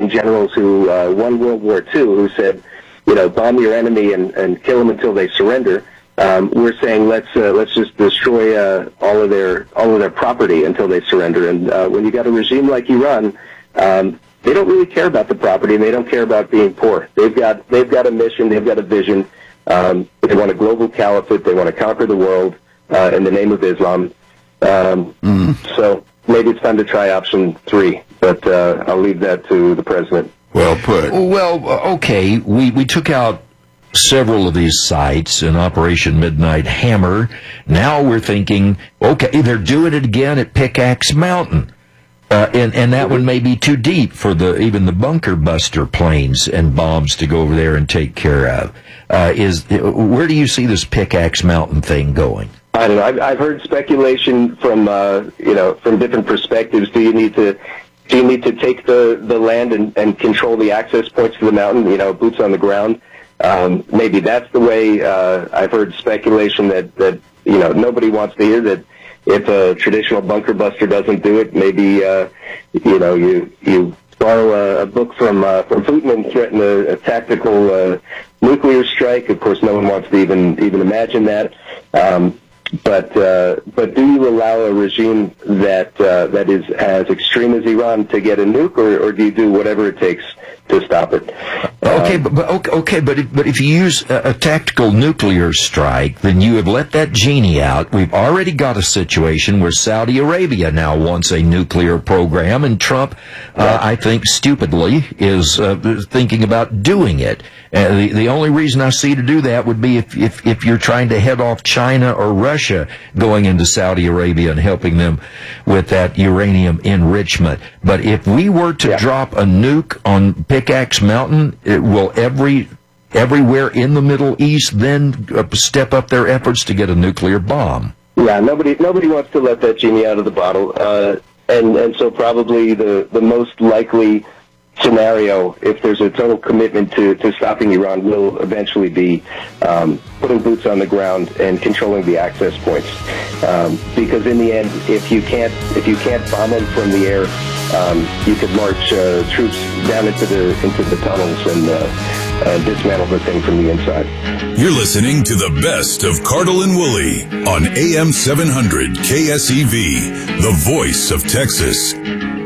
American generals who won World War II, who said, bomb your enemy and kill them until they surrender. We're saying let's just destroy all of their property until they surrender. And when you got a regime like Iran, they don't really care about the property, and they don't care about being poor. They've got a mission, they've got a vision. They want a global caliphate. They want to conquer the world in the name of Islam. So maybe it's time to try option 3, but I'll leave that to the president. Well put. Well, okay, we took out several of these sites in Operation Midnight Hammer. Now we're thinking, okay, they're doing it again at Pickaxe Mountain. And that one may be too deep for even the bunker buster planes and bombs to go over there and take care of. Where do you see this Pickaxe Mountain thing going? I don't know. I've heard speculation from from different perspectives. Do you need to take the land and control the access points to the mountain? Boots on the ground. Maybe that's the way. I've heard speculation that nobody wants to hear that. If a traditional bunker buster doesn't do it, maybe you borrow a book from Putin and threaten a tactical nuclear strike. Of course, no one wants to even imagine that. But do you allow a regime that is as extreme as Iran to get a nuke, or do you do whatever it takes to stop it? But if you use a tactical nuclear strike, then you have let that genie out. We've already got a situation where Saudi Arabia now wants a nuclear program, and Trump, I think, stupidly is thinking about doing it. The only reason I see to do that would be if you're trying to head off China or Russia going into Saudi Arabia and helping them with that uranium enrichment. But if we were to drop a nuke on Pickaxe Mountain, will everywhere in the Middle East then step up their efforts to get a nuclear bomb? Yeah, nobody wants to let that genie out of the bottle, and so probably the most likely scenario, if there's a total commitment to stopping Iran, will eventually be putting boots on the ground and controlling the access points. Because in the end, if you can't bomb them from the air, you could march troops down into the tunnels and dismantle the thing from the inside. You're listening to the best of Cardle and Woolley on AM 700 KSEV, the voice of Texas.